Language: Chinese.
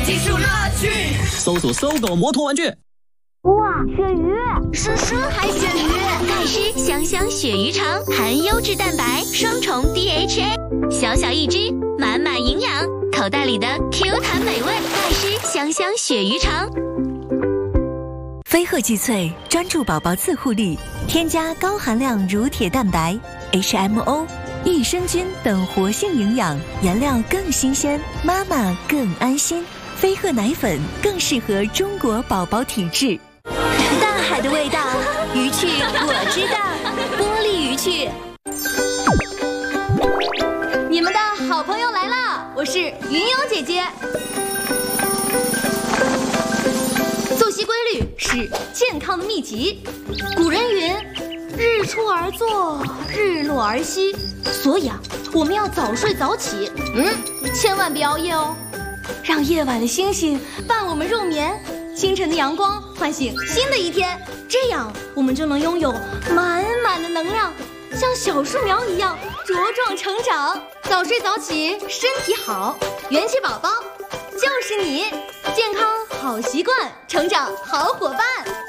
技术乐趣。 搜索搜狗摩托玩具。 哇，鳕鱼！ 深海鳕鱼，盖施香香鳕鱼肠，含优质蛋白，双重 DHA， 小小一只，满满营养，口袋里的 Q 弹美味，盖施香香鳕鱼肠。 飞鹤肌萃专注宝宝自护力，添加高含量乳铁蛋白、HMO、益生菌等活性营养，原料更新鲜，妈妈更安心。飞鹤奶粉更适合中国宝宝体质。大海的味道，鱼趣我知道，玻璃鱼趣。 你们的好朋友来啦，我是云游姐姐。作息规律是健康的秘籍。古人云：日出而作，日落而息。所以我们要早睡早起，千万别熬夜哦。让夜晚的星星伴我们入眠，清晨的阳光唤醒新的一天，这样我们就能拥有满满的能量，像小树苗一样茁壮成长。早睡早起，身体好，元气宝宝就是你，健康好习惯，成长好伙伴。